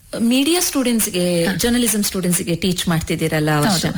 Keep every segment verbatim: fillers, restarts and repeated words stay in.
Media ಸ್ಟೂಡೆಂಟ್ಸ್ಗೆ journalism ಸ್ಟೂಡೆಂಟ್ಸ್ಗೆ teach ಮಾಡ್ತಿದ್ದೀರಲ್ಲ,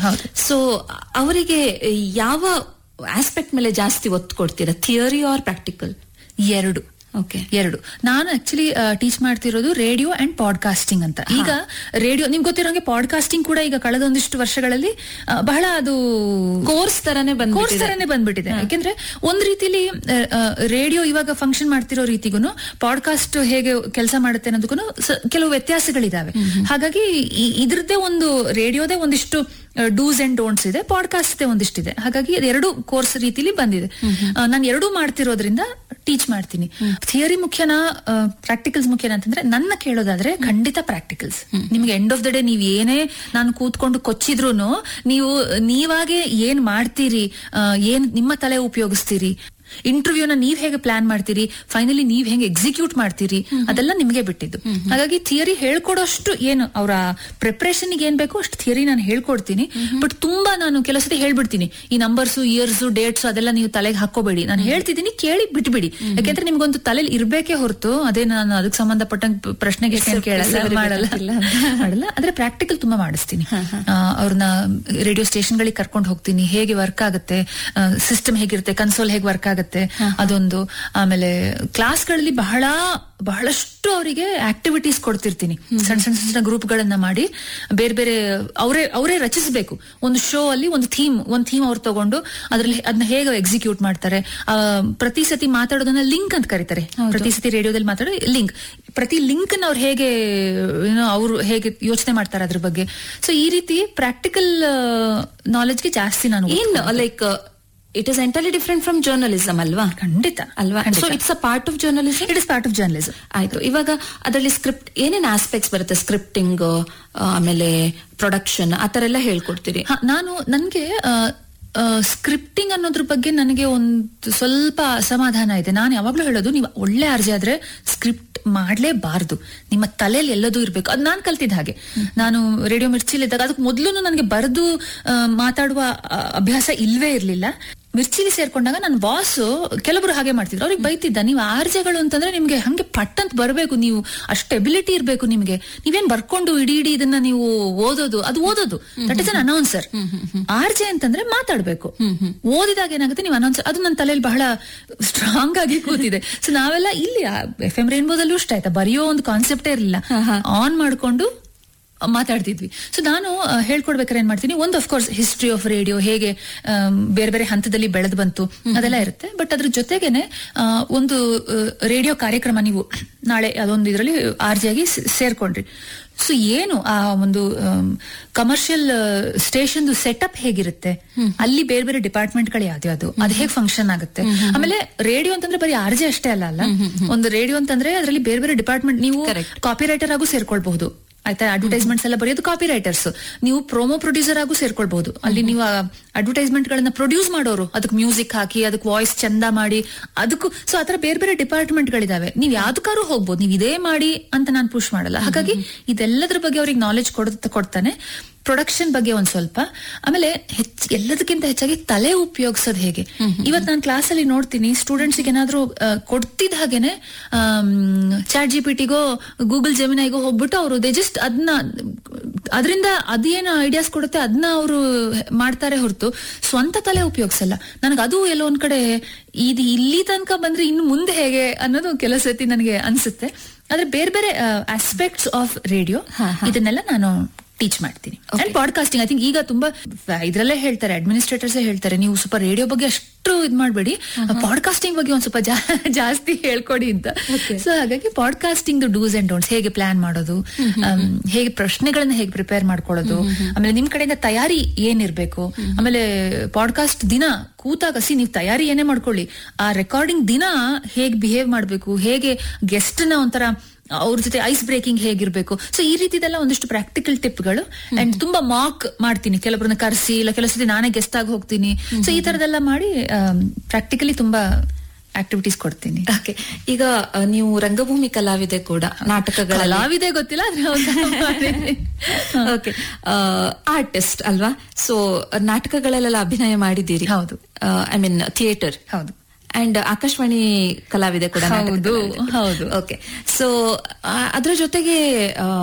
so ಅವರಿಗೆ ಯಾವ ಆಸ್ಪೆಕ್ಟ್ ಮೇಲೆ ಜಾಸ್ತಿ ಒತ್ತು ಕೊಡ್ತೀರಾ, ಥಿಯರಿ ಆರ್ ಪ್ರಾಕ್ಟಿಕಲ್? ಎರಡು ಓಕೆ, ಎರಡು. ನಾನು ಆಕ್ಚುಲಿ ಟೀಚ್ ಮಾಡ್ತಿರೋದು ರೇಡಿಯೋ ಅಂಡ್ ಪಾಡ್ಕಾಸ್ಟಿಂಗ್ ಅಂತ. ಈಗ ರೇಡಿಯೋ ನಿಮ್ಗೆ ಗೊತ್ತಿರೋಂಗೆ ಪಾಡ್ಕಾಸ್ಟಿಂಗ್ ಕೂಡ ಈಗ ಕಳೆದ ಒಂದಿಷ್ಟು ವರ್ಷಗಳಲ್ಲಿ ಬಹಳ ಅದು ಕೋರ್ಸ್ ತರಾನೇ ಬಂದ್ ಕೋರ್ಸ್ ತರಾನೇ ಬಂದ್ಬಿಟ್ಟಿದೆ. ಯಾಕೆಂದ್ರೆ ಒಂದ್ ರೀತಿಲಿ ರೇಡಿಯೋ ಇವಾಗ ಫಂಕ್ಷನ್ ಮಾಡ್ತಿರೋ ರೀತಿಗೂ ಪಾಡ್ಕಾಸ್ಟ್ ಹೇಗೆ ಕೆಲಸ ಮಾಡುತ್ತೆ ಅನ್ನೋದಕ್ಕೂ ಕೆಲವು ವ್ಯತ್ಯಾಸಗಳಿದಾವೆ. ಹಾಗಾಗಿ ಇದ್ರದ್ದೇ ಒಂದು ರೇಡಿಯೋದೇ ಒಂದಿಷ್ಟು ಡೂಸ್ ಅಂಡ್ ಡೋಂಟ್ಸ್ ಇದೆ, ಪಾಡ್ಕಾಸ್ಟ್ ಒಂದಿಷ್ಟಿದೆ. ಹಾಗಾಗಿ ಎರಡು ಕೋರ್ಸ್ ರೀತಿಲಿ ಬಂದಿದೆ. ನಾನು ಎರಡೂ ಮಾಡ್ತಿರೋದ್ರಿಂದ ಟೀಚ್ ಮಾಡ್ತೀನಿ. ಥಿಯರಿ ಮುಖ್ಯನಾ ಪ್ರಾಕ್ಟಿಕಲ್ಸ್ ಮುಖ್ಯನಾ ಅಂತಂದ್ರೆ ನನ್ನ ಕೇಳೋದಾದ್ರೆ ಖಂಡಿತ ಪ್ರಾಕ್ಟಿಕಲ್ಸ್. ನಿಮ್ಗೆ ಎಂಡ್ ಆಫ್ ದ ಡೇ ನೀವ್ ಏನೇ ನಾನು ಕೂತ್ಕೊಂಡು ಕೊಚ್ಚಿದ್ರುನು ನೀವು ನೀವಾಗೆ ಏನ್ ಮಾಡ್ತೀರಿ, ಏನ್ ನಿಮ್ಮ ತಲೆ ಉಪಯೋಗಿಸ್ತೀರಿ, ಇಂಟರ್ವ್ಯೂನ ನೀವ್ ಹೇಗೆ ಪ್ಲಾನ್ ಮಾಡ್ತೀರಿ, ಫೈನಲಿ ನೀವ್ ಹೇಗೆ ಎಕ್ಸಿಕ್ಯೂಟ್ ಮಾಡ್ತೀರಿ, ಅದೆಲ್ಲ ನಿಮ್ಗೆ ಬಿಟ್ಟಿದ್ದು. ಹಾಗಾಗಿ ಥಿಯರಿ ಹೇಳ್ಕೊಡೋಷ್ಟು ಏನು ಅವರ ಪ್ರಿಪರೇಷನ್ ಏನ್ ಬೇಕೋ ಅಷ್ಟು ಥಿಯರಿ ನಾನು ಹೇಳ್ಕೊಡ್ತೀನಿ. ಬಟ್ ತುಂಬಾ ನಾನು ಕೆಲವು ಸತಿ ಹೇಳ್ಬಿಡ್ತೀನಿ, ಈ ನಂಬರ್ಸ್, ಇಯರ್ಸ್, ಡೇಟ್ಸ್ ಅದೆಲ್ಲ ನೀವು ತಲೆಗೆ ಹಾಕೋಬೇಡಿ, ನಾನು ಹೇಳ್ತಿದ್ದೀನಿ ಕೇಳಿ ಬಿಟ್ಬಿಡಿ. ಯಾಕೆಂದ್ರೆ ನಿಮ್ಗೊಂದು ತಲೆಯಲ್ಲಿ ಇರ್ಬೇಕೇ ಹೊರತು ಅದೇ ನಾನು ಅದಕ್ಕೆ ಸಂಬಂಧಪಟ್ಟಂಗೆ ಪ್ರಶ್ನೆಗೆ ಕೇಳಲ್ಲ, ಮಾಡಲ್ಲ ಮಾಡಲ್ಲ ಆದ್ರೆ ಪ್ರಾಕ್ಟಿಕಲ್ ತುಂಬಾ ಮಾಡಿಸ್ತೀನಿ. ಅವ್ರನ್ನ ರೇಡಿಯೋ ಸ್ಟೇಷನ್ ಗಳಿಗೆ ಕರ್ಕೊಂಡು ಹೋಗ್ತೀನಿ, ಹೇಗೆ ವರ್ಕ್ ಆಗುತ್ತೆ, ಸಿಸ್ಟಮ್ ಹೇಗಿರುತ್ತೆ, ಕನ್ಸೋಲ್ ಹೇಗೆ ವರ್ಕ್ ಆಗುತ್ತೆ ಅದೊಂದು. ಆಮೇಲೆ ಕ್ಲಾಸ್ಗಳಲ್ಲಿ ಬಹಳ ಬಹಳಷ್ಟು ಅವರಿಗೆ ಆಕ್ಟಿವಿಟೀಸ್ ಕೊಡ್ತಿರ್ತೀನಿ. ಸಣ್ಣ ಸಣ್ಣ ಸಣ್ಣ ಗ್ರೂಪ್ ಗಳನ್ನ ಮಾಡಿ ಬೇರೆ ಬೇರೆ ಅವರೇ ಅವರೇ ರಚಿಸಬೇಕು. ಒಂದು ಶೋ ಅಲ್ಲಿ ಒಂದು ಥೀಮ್ ಒಂದು ಥೀಮ್ ಅವ್ರು ತಗೊಂಡು ಅದ್ರಲ್ಲಿ ಅದನ್ನ ಹೇಗೆ ಎಕ್ಸಿಕ್ಯೂಟ್ ಮಾಡ್ತಾರೆ. ಆ ಪ್ರತಿ ಸತಿ ಮಾತಾಡೋದನ್ನ ಲಿಂಕ್ ಅಂತ ಕರೀತಾರೆ. ಪ್ರತಿ ಸತಿ ರೇಡಿಯೋದಲ್ಲಿ ಮಾತಾಡೋ ಲಿಂಕ್, ಪ್ರತಿ ಲಿಂಕ್ ನ ಅವ್ರು ಹೇಗೆ ಏನೋ ಅವ್ರು ಹೇಗೆ ಯೋಚನೆ ಮಾಡ್ತಾರೆ ಅದ್ರ ಬಗ್ಗೆ. ಸೊ ಈ ರೀತಿ ಪ್ರಾಕ್ಟಿಕಲ್ ನಾಲೆಜ್ಗೆ ಜಾಸ್ತಿ ನಾನು ಏನ್ like it is entirely different from journalism ಅಲ್ವಾ? ಖಂಡಿತ ಅಲ್ವಾ? So it's a part of journalism. It is part of journalism. ಆಯ್ತು. ಇವಾಗ ಅದರಲ್ಲಿ ಸ್ಕ್ರಿಪ್ಟ್ ಏನೇನ್ ಆಸ್ಪೆಕ್ಟ್ಸ್ ಬರುತ್ತೆ, ಸ್ಕ್ರಿಪ್ಟಿಂಗ್ ಆಮೇಲೆ ಪ್ರೊಡಕ್ಷನ್ ಆ ತರ ಎಲ್ಲ ಹೇಳ್ಕೊಡ್ತೀರಿ? ನಾನು ನನ್ಗೆ ಸ್ಕ್ರಿಪ್ಟಿಂಗ್ ಅನ್ನೋದ್ರ ಬಗ್ಗೆ ನನಗೆ ಒಂದು ಸ್ವಲ್ಪ ಅಸಮಾಧಾನ ಇದೆ. ನಾನು ಯಾವಾಗ್ಲೂ ಹೇಳೋದು, ನೀವು ಒಳ್ಳೆ ಅರ್ಜಿ ಆದ್ರೆ ಸ್ಕ್ರಿಪ್ಟ್ ಮಾಡ್ಲೇಬಾರ್ದು, ನಿಮ್ಮ ತಲೆಯಲ್ಲಿ ಎಲ್ಲದೂ ಇರ್ಬೇಕು. ಅದು ನಾನು ಕಲ್ತಿದ್ದ ಹಾಗೆ. ನಾನು ರೇಡಿಯೋ ಮಿರ್ಚಿಲಿದ್ದಾಗ ಅದಕ್ಕೆ ಮೊದಲು ನನಗೆ ಬರೆದು ಮಾತಾಡುವ ಅಭ್ಯಾಸ ಇಲ್ವೇ ಇರ್ಲಿಲ್ಲ. ಮಿರ್ಚಿಲಿ ಸೇರ್ಕೊಂಡಾಗ ನನ್ನ ಬಾಸ್ ಕೆಲವರು ಹಾಗೆ ಮಾಡ್ತಿದ್ರು. ಅವ್ರಿಗೆ ಬೈತಿದ್ದ, ನೀವು ಆರ್ಜೆಗಳು ಅಂತಂದ್ರೆ ನಿಮ್ಗೆ ಹಂಗೆ ಪಟ್ ಅಂತ ಬರಬೇಕು, ನೀವು ಅಷ್ಟು ಎಬಿಲಿಟಿ ಇರ್ಬೇಕು ನಿಮ್ಗೆ, ನೀವೇನ್ ಬರ್ಕೊಂಡು ಇಡೀ ಇಡೀ ಇದನ್ನ ನೀವು ಓದೋದು ಅದು ಓದೋದು that is an announcer. RJ ಅಂತಂದ್ರೆ ಮಾತಾಡ್ಬೇಕು. ಓದಿದಾಗ ಏನಾಗುತ್ತೆ, ನೀವು ಅನೌನ್ಸರ್. ಅದು ನನ್ನ ತಲೆಯಲ್ಲಿ ಬಹಳ ಸ್ಟ್ರಾಂಗ್ ಆಗಿ ಕೂತಿದೆ. ಸೊ ನಾವೆಲ್ಲ ಇಲ್ಲಿ ಎಫ್ ಎಂ ರೇನ್ಬೋದಲ್ಲೂ ಇಷ್ಟ ಆಯ್ತಾ, ಬರೆಯೋ ಒಂದು ಕಾನ್ಸೆಪ್ಟೇ ಇರಲಿಲ್ಲ, ಆನ್ ಮಾಡ್ಕೊಂಡು ಮಾತಾಡ್ತಿದ್ವಿ. ಸೊ ನಾನು ಹೇಳ್ಕೊಡ್ಬೇಕಾದ್ರೆ ಏನ್ ಮಾಡ್ತೀನಿ, ಒಂದು ಅಫ್ಕೋರ್ಸ್ ಹಿಸ್ಟ್ರಿ ಆಫ್ ರೇಡಿಯೋ ಹೇಗೆ ಬೇರೆ ಬೇರೆ ಹಂತದಲ್ಲಿ ಬೆಳೆದು ಬಂತು ಅದೆಲ್ಲ ಇರುತ್ತೆ. ಬಟ್ ಅದ್ರ ಜೊತೆಗೇನೆ ಒಂದು ರೇಡಿಯೋ ಕಾರ್ಯಕ್ರಮ ನೀವು ನಾಳೆ ಅದೊಂದು ಇದರಲ್ಲಿ ಆರ್ಜಿಯಾಗಿ ಸೇರ್ಕೊಂಡ್ರಿ. ಸೊ ಏನು ಆ ಒಂದು ಕಮರ್ಷಿಯಲ್ ಸ್ಟೇಷನ್ ಸೆಟಪ್ ಹೇಗಿರುತ್ತೆ, ಅಲ್ಲಿ ಬೇರೆ ಬೇರೆ ಡಿಪಾರ್ಟ್ಮೆಂಟ್ಗಳು ಯಾವ್ದು, ಅದು ಹೇಗೆ ಫಂಕ್ಷನ್ ಆಗುತ್ತೆ. ಆಮೇಲೆ ರೇಡಿಯೋ ಅಂತಂದ್ರೆ ಬರೀ ಆರ್ಜೆ ಅಷ್ಟೇ ಅಲ್ಲ ಅಲ್ಲ ಒಂದು ರೇಡಿಯೋ ಅಂತಂದ್ರೆ ಅದರಲ್ಲಿ ಬೇರೆ ಬೇರೆ ಡಿಪಾರ್ಟ್ಮೆಂಟ್, ನೀವು ಕಾಪಿ ರೈಟರ್ ಆಗೂ ಸೇರ್ಕೊಳ್ಬಹುದು ಆಯ್ತಾ. ಅಡ್ವರ್ಟೈಸ್ಮೆಂಟ್ಸ್ ಎಲ್ಲ ಬರೆಯೋದು ಕಾಪಿ ರೈಟರ್ಸ್. ನೀವು ಪ್ರೋಮೋ ಪ್ರೊಡ್ಯೂಸರ್ ಆಗೂ ಸೇರ್ಕೊಳ್ಬಹುದು. ಅಲ್ಲಿ ನೀವು ಅಡ್ವರ್ಟೈಸ್ಮೆಂಟ್ ಗಳನ್ನ ಪ್ರೊಡ್ಯೂಸ್ ಮಾಡೋರು, ಅದಕ್ಕೆ ಮ್ಯೂಸಿಕ್ ಹಾಕಿ ಅದಕ್ಕೆ ವಾಯ್ಸ್ ಚಂದ ಮಾಡಿ ಅದಕ್ಕೂ. ಸೊ ಆತರ ಬೇರೆ ಬೇರೆ ಡಿಪಾರ್ಟ್ಮೆಂಟ್ ಗಳಿದಾವೆ. ನೀವು ಯಾವ್ದಕ್ಕಾರು ಹೋಗ್ಬೋದು, ನೀವು ಇದೇ ಮಾಡಿ ಅಂತ ನಾನು ಪುಷ್ ಮಾಡಲ್ಲ. ಹಾಗಾಗಿ ಇದೆಲ್ಲದ್ರ ಬಗ್ಗೆ ಅವ್ರಿಗೆ ನಾಲೆಜ್ ಕೊಡ ಕೊಡ್ತಾನೆ. ಪ್ರೊಡಕ್ಷನ್ ಬಗ್ಗೆ ಒಂದ್ ಸ್ವಲ್ಪ, ಆಮೇಲೆ ಹೆಚ್ಚು ಎಲ್ಲದಕ್ಕಿಂತ ಹೆಚ್ಚಾಗಿ ತಲೆ ಉಪಯೋಗಿಸೋದು ಹೇಗೆ. ಇವತ್ತು ನಾನು ಕ್ಲಾಸ್ ಅಲ್ಲಿ ನೋಡ್ತೀನಿ, ಸ್ಟೂಡೆಂಟ್ಸ್ ಏನಾದ್ರು ಕೊಡ್ತಿದ್ದ ಹಾಗೇನೆ ಚಾಟ್ ಜಿ ಪಿ ಟಿಗೋ ಗೂಗಲ್ ಜೆಮಿನೈಗೋ ಹೋಗ್ಬಿಟ್ಟು ಅವರು ದೇ ಜಸ್ಟ್ ಅದನ್ನ ಅದರಿಂದ ಅದೇನು ಐಡಿಯಾಸ್ ಕೊಡುತ್ತೆ ಅದನ್ನ ಅವರು ಮಾಡ್ತಾರೆ ಹೊರತು ಸ್ವಂತ ತಲೆ ಉಪಯೋಗಿಸಲ್ಲ. ನನಗೆ ಅದು ಎಲ್ಲೋ ಒಂದ್ ಕಡೆ ಇದು ಇಲ್ಲಿ ತನಕ ಬಂದ್ರೆ ಇನ್ನು ಮುಂದೆ ಹೇಗೆ ಅನ್ನೋದು ಕೆಲವು ಸತಿ ನನಗೆ ಅನ್ಸುತ್ತೆ. ಆದ್ರೆ ಬೇರೆ ಬೇರೆ ಆಸ್ಪೆಕ್ಟ್ಸ್ ಆಫ್ ರೇಡಿಯೋ ಇದನ್ನೆಲ್ಲ ನಾನು ಟೀಚ್ ಮಾಡ್ತೀನಿ. ಅಂಡ್ ಪಾಡ್ಕಾಸ್ಟಿಂಗ್ ಐ ಥಿಂಕ್ ಈಗ ತುಂಬಾ ಇದ್ರಲ್ಲೇ ಹೇಳ್ತಾರೆ, ಅಡ್ಮಿನಿಸ್ಟ್ರೇಟರ್ಸ್ ಹೇಳ್ತಾರೆ, ನೀವು ಸ್ವಲ್ಪ ರೇಡಿಯೋ ಬಗ್ಗೆ ಅಷ್ಟು ಇದ್ ಮಾಡ್ಬೇಡಿ, ಪಾಡ್ಕಾಸ್ಟಿಂಗ್ ಬಗ್ಗೆ ಒಂದ್ ಸ್ವಲ್ಪ ಜಾಸ್ತಿ ಹೇಳ್ಕೊಡಿ ಅಂತ. ಸೊ ಹಾಗಾಗಿ ಪಾಡ್ಕಾಸ್ಟಿಂಗ್ ಡೂಸ್ ಅಂಡ್ ಡೋಂಟ್ಸ್, ಹೇಗೆ ಪ್ಲಾನ್ ಮಾಡೋದು, ಹೇಗೆ ಪ್ರಶ್ನೆಗಳನ್ನ ಹೇಗೆ ಪ್ರಿಪೇರ್ ಮಾಡ್ಕೊಳ್ಳೋದು, ಆಮೇಲೆ ನಿಮ್ ಕಡೆಯಿಂದ ತಯಾರಿ ಏನಿರ್ಬೇಕು, ಆಮೇಲೆ ಪಾಡ್ಕಾಸ್ಟ್ ದಿನ ಕೂತಾಗ ಸಿ ನೀವು ತಯಾರಿ ಏನೇ ಮಾಡ್ಕೊಳ್ಳಿ, ಆ ರೆಕಾರ್ಡಿಂಗ್ ದಿನ ಹೇಗೆ ಬಿಹೇವ್ ಮಾಡ್ಬೇಕು, ಹೇಗೆ ಗೆಸ್ಟ್ ನ ಒಂಥರ ಅವ್ರ ಜೊತೆ ಐಸ್ ಬ್ರೇಕಿಂಗ್ ಹೇಗಿರ್ಬೇಕು. ಸೊ ಈ ರೀತಿದೆಲ್ಲ ಒಂದಿಷ್ಟು ಪ್ರಾಕ್ಟಿಕಲ್ ಟಿಪ್ಗಳು. ಅಂಡ್ ತುಂಬಾ ಮಾಕ್ ಮಾಡ್ತೀನಿ, ಕೆಲವರನ್ನ ಕರೆಸಿ, ಇಲ್ಲ ಕೆಲವು ಸತಿ ನಾನೇ ಗೆಸ್ಟ್ ಆಗಿ ಹೋಗ್ತೀನಿ. ಸೊ ಈ ತರದೆಲ್ಲ ಮಾಡಿ ಪ್ರಾಕ್ಟಿಕಲಿ ತುಂಬಾ ಆಕ್ಟಿವಿಟೀಸ್ ಕೊಡ್ತೀನಿ. ಓಕೆ, ಈಗ ನೀವು ರಂಗಭೂಮಿ ಕಲಾವಿದೆ ಕೂಡ, ನಾಟಕಗಳ ಕಲಾವಿದೆ ಗೊತ್ತಿಲ್ಲ ಆದ್ರೆ ಓಕೆ ಆರ್ಟಿಸ್ಟ್ ಅಲ್ವಾ. ಸೊ ನಾಟಕಗಳಲ್ಲೆಲ್ಲ ಅಭಿನಯ ಮಾಡಿದ್ದೀರಿ? ಹೌದು. I mean theatre. ಹೌದು. ಅಂಡ್ ಆಕಾಶವಾಣಿ ಕಲಾವಿದೆ ಕೂಡ. ಹೌದು ಹೌದು. ಓಕೆ, ಸೊ ಅದ್ರ ಜೊತೆಗೆ